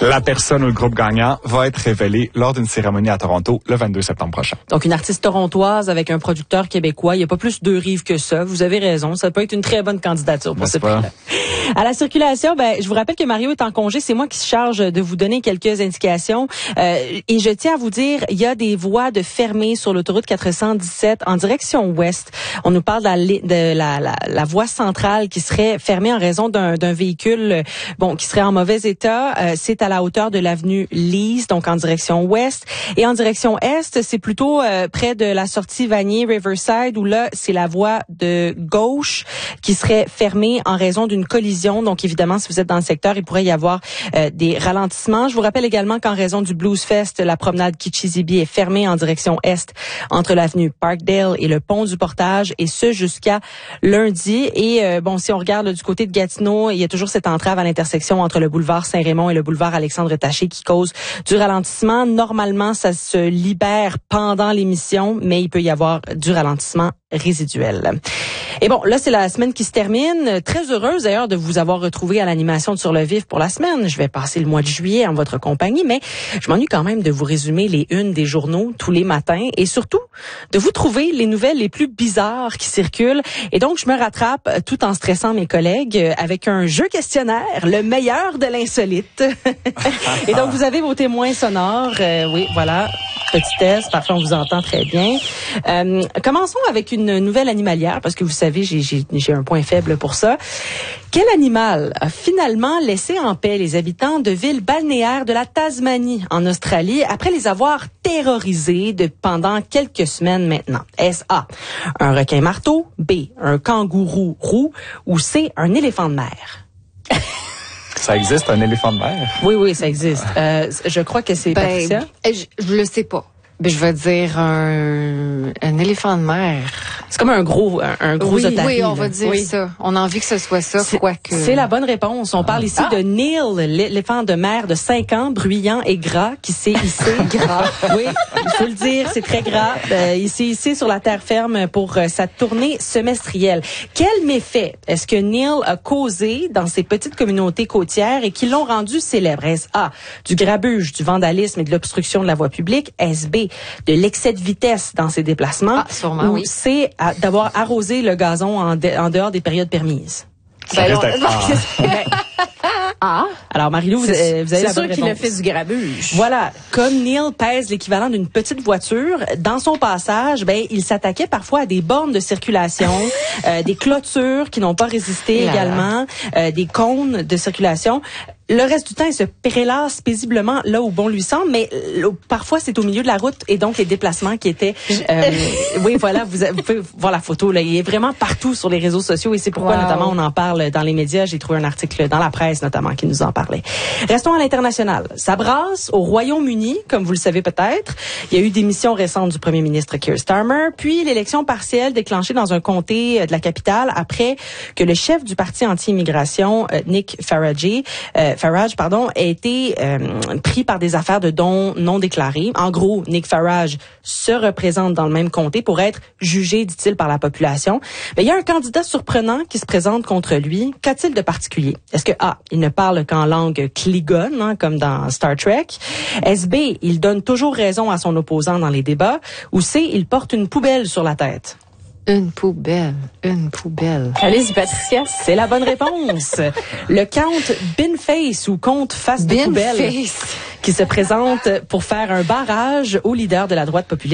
La personne ou le groupe gagnant va être révélé lors d'une cérémonie à Toronto le 22 septembre prochain. Donc, une artiste torontoise avec un producteur québécois. Il n'y a pas plus deux rives que ça. Vous avez raison. Ça peut être une très bonne candidature pour ce prix-là. À la circulation, je vous rappelle que Mario est en congé. C'est moi qui se charge de vous donner quelques indications. Et je tiens à vous dire, il y a des voies fermées sur l'autoroute 417 en direction ouest. On nous parle de la voie centrale qui serait fermée en raison d'un véhicule qui serait en mauvais état. C'est à la hauteur de l'avenue Lise, donc en direction ouest. Et en direction est, c'est plutôt près de la sortie Vanier Riverside, où là, c'est la voie de gauche qui serait fermée en raison d'une collision. Donc, évidemment, si vous êtes dans le secteur, il pourrait y avoir des ralentissements. Je vous rappelle également qu'en raison du Blues Fest, la promenade Kitchizibi est fermée en direction est entre l'avenue Parkdale et le pont du Portage, et ce jusqu'à lundi. Et si on regarde du côté de Gatineau, il y a toujours cette entrave à l'intersection entre le boulevard Saint-Raymond et le boulevard Alexandre-Taché qui cause du ralentissement. Normalement, ça se libère pendant l'émission, mais il peut y avoir du ralentissement résiduel. Et là, c'est la semaine qui se termine. Très heureuse d'ailleurs de vous avoir retrouvé à l'animation de Sur le Vif pour la semaine. Je vais passer le mois de juillet en votre compagnie, mais je m'ennuie quand même de vous résumer les unes des journaux tous les matins et surtout de vous trouver les nouvelles les plus bizarres qui circulent. Et donc, je me rattrape tout en stressant mes collègues avec un jeu questionnaire, le meilleur de l'insolite. Et donc, vous avez vos témoins sonores. Oui, voilà. Petit test, parfois on vous entend très bien. Commençons avec une nouvelle animalière, parce que vous savez, j'ai un point faible pour ça. Quel animal a finalement laissé en paix les habitants de villes balnéaires de la Tasmanie, en Australie, après les avoir terrorisés pendant quelques semaines maintenant? Est-ce A, un requin marteau, B, un kangourou roux, ou C, un éléphant de mer? Ça existe, un éléphant de mer? Oui, ça existe. Je crois que c'est Patricia. Je le sais pas. Je vais dire un éléphant de mer. C'est comme un gros otarie. Oui, on va dire ça. On a envie que ce soit ça, quoique. C'est la bonne réponse. On parle ici de Neil, l'éléphant de mer de 5 ans, bruyant et gras, qui s'est hissé. Gras. Oui, il faut le dire, c'est très gras. Il s'est hissé sur la terre ferme pour sa tournée semestrielle. Quel méfait est-ce que Neil a causé dans ces petites communautés côtières et qui l'ont rendu célèbre? Est-ce A, du grabuge, du vandalisme et de l'obstruction de la voie publique? Est-ce B, de l'excès de vitesse dans ses déplacements? Sûrement, ou C, d'avoir arrosé le gazon en dehors des périodes permises? Alors, Marie-Lou, vous avez la bonne réponse. C'est sûr qu'il a fait du grabuge. Voilà. Comme Neil pèse l'équivalent d'une petite voiture, dans son passage, il s'attaquait parfois à des bornes de circulation, des clôtures qui n'ont pas résisté également, des cônes de circulation. Le reste du temps, il se prélasse paisiblement là où bon lui semble, mais parfois c'est au milieu de la route et donc les déplacements qui étaient... oui, voilà, vous pouvez voir la photo. Là, il est vraiment partout sur les réseaux sociaux et c'est pourquoi notamment on en parle dans les médias. J'ai trouvé un article dans la presse notamment qui nous en parlait. Restons à l'international. Ça brasse au Royaume-Uni, comme vous le savez peut-être. Il y a eu des missions récentes du premier ministre Keir Starmer, puis l'élection partielle déclenchée dans un comté de la capitale après que le chef du parti anti-immigration, Nick Farage, a été pris par des affaires de dons non déclarés. En gros, Nick Farage se représente dans le même comté pour être jugé, dit-il, par la population. Mais il y a un candidat surprenant qui se présente contre lui. Qu'a-t-il de particulier? Est-ce que A, il ne parle qu'en langue klingon, comme dans Star Trek? Est-ce B, il donne toujours raison à son opposant dans les débats? Ou C, il porte une poubelle sur la tête? Une poubelle. Allez-y, Patricia. C'est la bonne réponse. Le comte Binface ou comte face de poubelle qui se présente pour faire un barrage au leader de la droite populiste